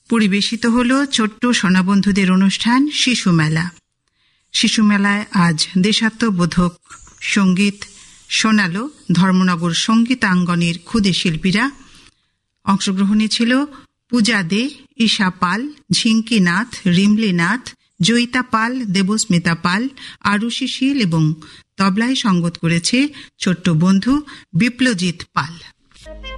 পরিবেশিত হল ছোট্ট সোনাবন্ধুদের অনুষ্ঠান শিশু মেলা। শিশু মেলায় আজ দেশাত্মবোধক সঙ্গীত শোনালো ধর্মনগর সঙ্গীতাঙ্গনের ক্ষুদে শিল্পীরা। অংশগ্রহণে ছিল পূজা দে, ঈশা পাল, ঝিঙ্কি নাথ, রিমলি নাথ, জয়িতা পাল, দেবস্মিতা পাল, আরুষি শীল এবং তবলায় সঙ্গত করেছে ছোট্ট বন্ধু বিপ্লজিৎ পাল।